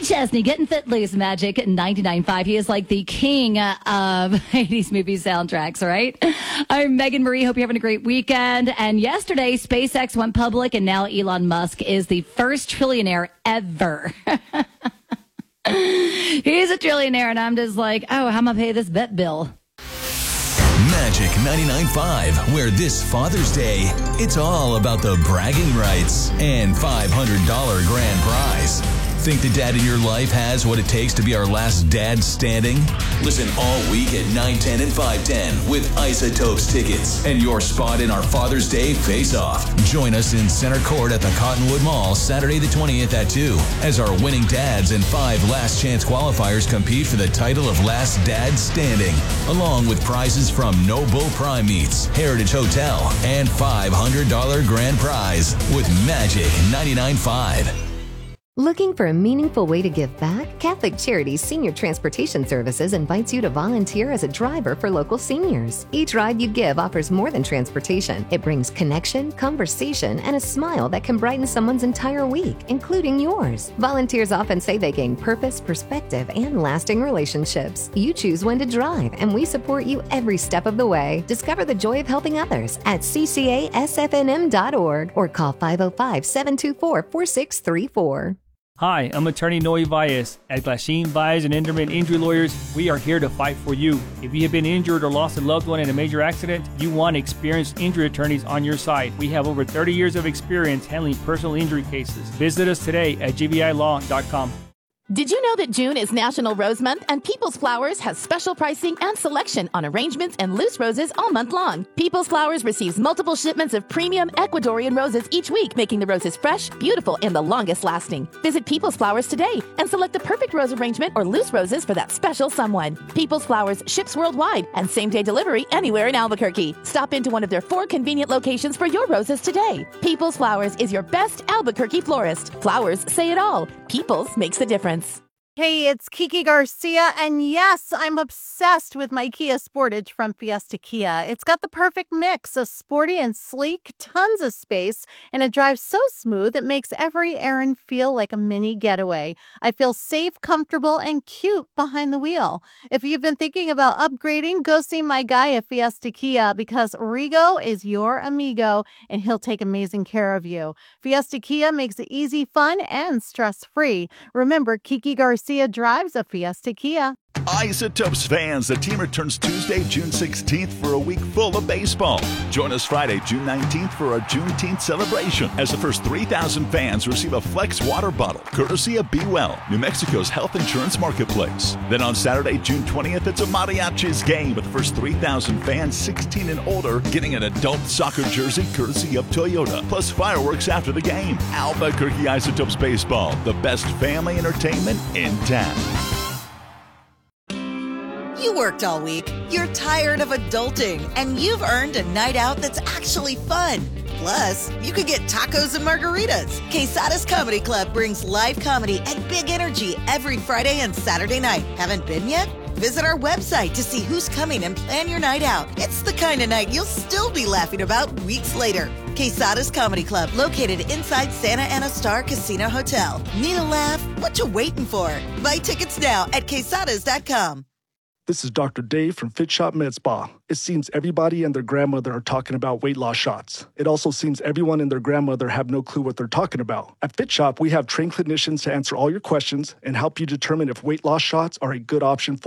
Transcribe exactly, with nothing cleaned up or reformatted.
Chesney getting fit loose, Magic ninety-nine point five. He is like the king of eighties movie soundtracks, right? I'm Megan Marie. Hope you're having a great weekend. And yesterday, SpaceX went public, and now Elon Musk is the first trillionaire ever. He's a trillionaire, and I'm just like, oh, how am I pay this vet bill? Magic ninety-nine point five, where this Father's Day, it's all about the bragging rights and five hundred dollars grand prize. Think the dad in your life has what it takes to be our last dad standing? Listen all week at nine ten and five ten with Isotopes tickets and your spot in our Father's Day face-off. Join us in Center Court at the Cottonwood Mall Saturday the twentieth at two as our winning dads and five last chance qualifiers compete for the title of Last Dad Standing, along with prizes from No Bull Prime Meats, Heritage Hotel, and five hundred dollars grand prize with Magic ninety-nine point five. Looking for a meaningful way to give back? Catholic Charities Senior Transportation Services invites you to volunteer as a driver for local seniors. Each ride you give offers more than transportation. It brings connection, conversation, and a smile that can brighten someone's entire week, including yours. Volunteers often say they gain purpose, perspective, and lasting relationships. You choose when to drive, and we support you every step of the way. Discover the joy of helping others at c c a s f n m dot org or call five oh five, seven two four, four six three four. Hi, I'm attorney Noe Valles. At Glasheen, Valles and Enderman Injury Lawyers, we are here to fight for you. If you have been injured or lost a loved one in a major accident, you want experienced injury attorneys on your side. We have over thirty years of experience handling personal injury cases. Visit us today at g v i law dot com. Did you know that June is National Rose Month and People's Flowers has special pricing and selection on arrangements and loose roses all month long? People's Flowers receives multiple shipments of premium Ecuadorian roses each week, making the roses fresh, beautiful, and the longest lasting. Visit People's Flowers today and select the perfect rose arrangement or loose roses for that special someone. People's Flowers ships worldwide and same-day delivery anywhere in Albuquerque. Stop into one of their four convenient locations for your roses today. People's Flowers is your best Albuquerque florist. Flowers say it all. People's makes the difference. Hey, it's Kiki Garcia, and yes, I'm obsessed with my Kia Sportage from Fiesta Kia. It's got the perfect mix of sporty and sleek, tons of space, and it drives so smooth it makes every errand feel like a mini getaway. I feel safe, comfortable, and cute behind the wheel. If you've been thinking about upgrading, go see my guy at Fiesta Kia because Rigo is your amigo, and he'll take amazing care of you. Fiesta Kia makes it easy, fun, and stress-free. Remember, Kiki Garcia drives a Fiesta Kia. Isotopes fans, the team returns Tuesday, June sixteenth for a week full of baseball. Join us Friday, June nineteenth for our Juneteenth celebration as the first three thousand fans receive a Flex water bottle, courtesy of Be Well, New Mexico's health insurance marketplace. Then on Saturday, June twentieth, it's a Mariachis game with the first three thousand fans sixteen and older getting an adult soccer jersey, courtesy of Toyota, plus fireworks after the game. Albuquerque Isotopes Baseball, the best family entertainment in town. You worked all week, you're tired of adulting, and you've earned a night out that's actually fun. Plus, you could get tacos and margaritas. Quesada's Comedy Club brings live comedy and big energy every Friday and Saturday night. Haven't been yet? Visit our website to see who's coming and plan your night out. It's the kind of night you'll still be laughing about weeks later. Quesada's Comedy Club, located inside Santa Ana Star Casino Hotel. Need a laugh? What you waiting for? Buy tickets now at quesadas dot com. This is Doctor Dave from Fit Shop Med Spa. It seems everybody and their grandmother are talking about weight loss shots. It also seems everyone and their grandmother have no clue what they're talking about. At Fit Shop, we have trained clinicians to answer all your questions and help you determine if weight loss shots are a good option for